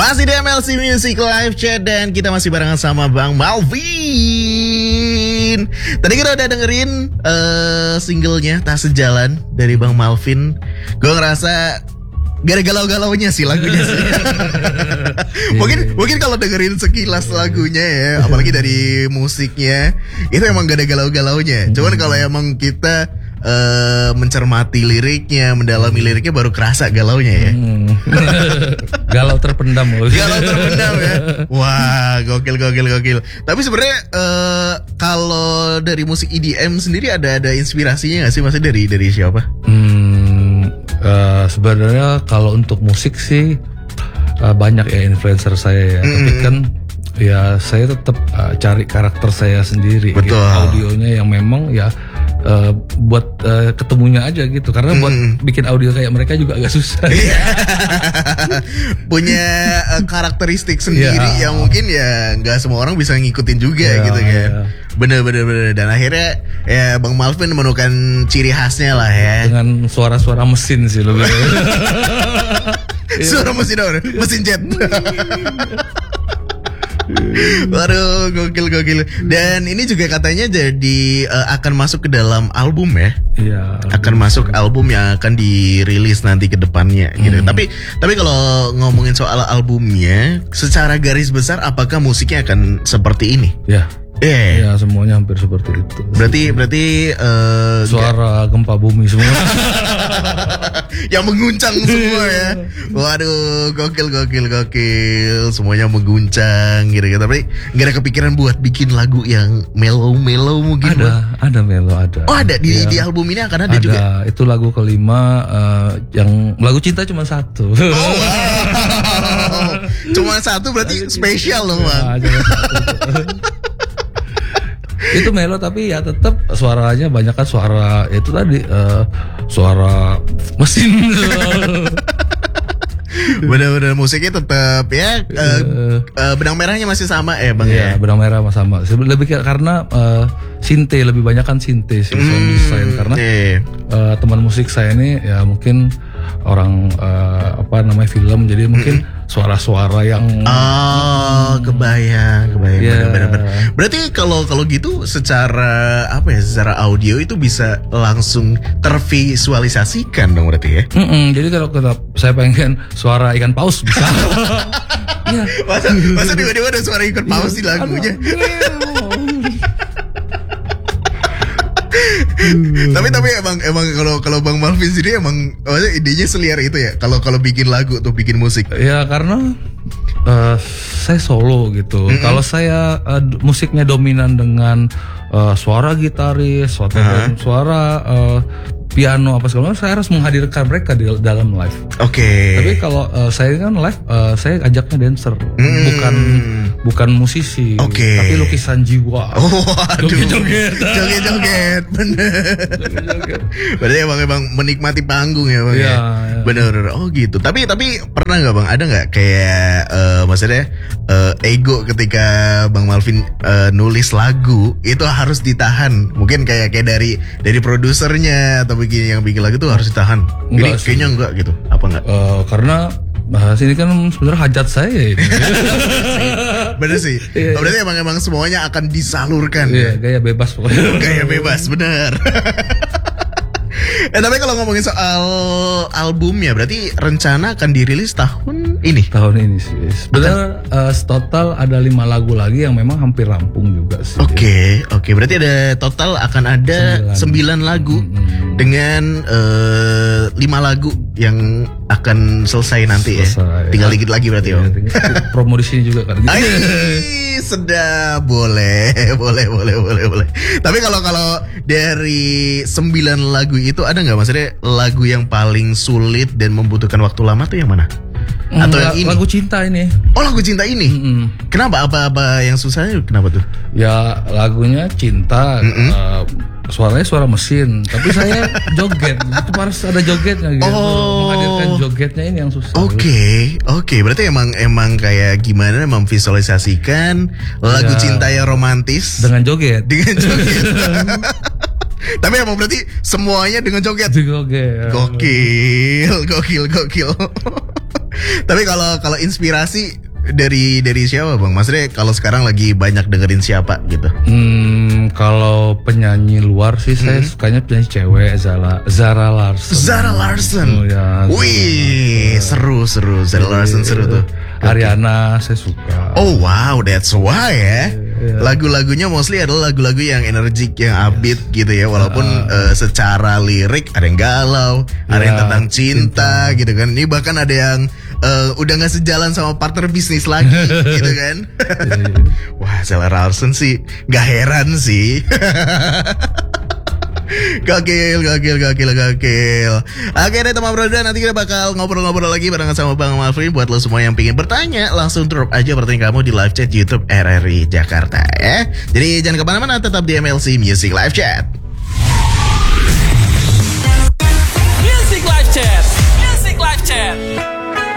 Masih di MLC Music Live Chat dan kita masih barengan sama Bang Malvin. Tadi kita udah dengerin singlenya Tak Sejalan dari Bang Malvin. Gue ngerasa gak ada galau-galaunya sih lagunya sih. Mungkin kalau dengerin sekilas lagunya ya, apalagi dari musiknya, itu emang gak ada galau-galaunya. Cuman kalau emang kita mencermati liriknya, mendalami liriknya, baru kerasa galaunya ya. Galau terpendam loh. Galau terpendam ya. Wah, gokil. Tapi sebenarnya kalau dari musik EDM sendiri ada inspirasinya nggak sih? Maksudnya dari siapa? Sebenarnya kalau untuk musik sih banyak ya influencer saya ya. Tapi kan ya saya tetap cari karakter saya sendiri. Betul. Gitu. Audionya yang memang ya buat ketemunya aja gitu. Karena buat bikin audio kayak mereka juga agak susah. Punya karakteristik sendiri yang mungkin ya nggak semua orang bisa ngikutin juga gitu kan. Bener. Dan akhirnya ya Bang Malvin menemukan ciri khasnya lah ya. Dengan suara-suara mesin sih lebih. Suara mesin apa? Mesin jet. Waduh, gokil. Dan ini juga katanya jadi akan masuk ke dalam album ya. Iya. Akan masuk album yang akan dirilis nanti ke depannya gitu. Tapi kalau ngomongin soal albumnya, secara garis besar apakah musiknya akan seperti ini? Ya. Ya, semuanya hampir seperti itu. Berarti suara gempa bumi semua. yang mengguncang semua ya. Waduh, gokil. Semuanya mengguncang gitu. Tapi nggak ada kepikiran buat bikin lagu yang mellow mungkin? Ada mellow ada. Oh, ada di album ini akan ada juga. Itu lagu kelima, yang lagu cinta cuma satu. Oh, wow. Cuma satu berarti spesial loh, Bang. Itu melo tapi ya tetap suaranya banyak kan suara itu tadi suara mesin. Bener-bener musiknya tetap ya benang merahnya masih sama Bang ya. Benang merah sama. Lebih karena sinte lebih banyak kan sinte sih sound design karena teman musik saya ini ya mungkin orang film jadi mungkin suara-suara yang kebayang. Bener. Berarti kalau gitu secara secara audio itu bisa langsung tervisualisasikan dong berarti ya. Jadi kalau saya pengen suara ikan paus bisa. Ya. Masa tiba-tiba ada suara ikan paus di lagunya. Tapi emang kalau Bang Malvin sendiri emang maksudnya idenya seliar itu ya kalau bikin lagu atau bikin musik. Ya karena saya solo gitu. Kalau saya musiknya dominan dengan suara gitaris, suara piano apa segala macam, saya harus menghadirkan mereka di dalam live. Oke. Tapi kalau saya kan live, saya ajaknya dancer, bukan musisi. Oke. Tapi lukisan jiwa. Oh, joget-joget, bener. Berarti emang menikmati panggung ya Bang ya. Bener. Oh gitu. Tapi pernah nggak Bang? Ada nggak kayak maksudnya ego ketika Bang Malvin nulis lagu itu harus ditahan? Mungkin kayak dari produsernya atau yang bikin lagu tuh harus ditahan. Ini kayaknya enggak gitu. Apa enggak? Karena bahas ini kan sebenarnya hajat saya ini. Bener sih. Berarti emang semuanya akan disalurkan. Iya, gaya bebas pokoknya. Gaya bebas, bener. Tapi kalau ngomongin soal albumnya, berarti rencana akan dirilis tahun ini? Tahun ini sih. Sebenarnya total ada 5 lagu lagi yang memang hampir rampung juga sih. Oke. Berarti ada total akan ada 9 lagu dengan 5 lagu yang akan selesai nanti ya. Tinggal dikit lagi berarti ya. Promo di sini juga kan. Sedap, boleh. Tapi kalau dari 9 lagu itu ada nggak maksudnya lagu yang paling sulit dan membutuhkan waktu lama tuh yang mana? Atau yang ini? Lagu cinta ini. Oh, lagu cinta ini. Kenapa? Apa yang susahnya? Kenapa tuh? Ya lagunya cinta. Suaranya suara mesin, tapi saya joget. Itu harus ada jogetnya gitu. Menghadirkan jogetnya ini yang susah. Oke. Berarti emang kayak gimana memvisualisasikan lagu cinta yang romantis dengan joget. Tapi emang berarti semuanya dengan joget. Joget. Gokil. Tapi kalau inspirasi dari siapa bang? Maksudnya kalau sekarang lagi banyak dengerin siapa gitu? Kalau penyanyi luar sih saya sukanya penyanyi cewek Zara Larsson. Zara Larsson. Oh, ya, wih, seru. Zara Larsson seru tuh. Ariana saya suka. Oh wow, that's why ya. Lagu-lagunya mostly adalah lagu-lagu yang energik, yang upbeat gitu ya. Walaupun secara lirik ada yang galau, ada yang tentang cinta gitu kan. Ini bahkan ada yang udah gak sejalan sama partner bisnis lagi gitu kan. Wah, Zara Larsson sih gak heran sih. Gokil. Oke deh teman Broda, nanti kita bakal ngobrol-ngobrol lagi barengan sama Bang Malvin. Buat lo semua yang pengen bertanya, langsung drop aja pertanyaan kamu di live chat YouTube RRI Jakarta ya. Jadi jangan kemana-mana, tetap di MLC Music Live Chat.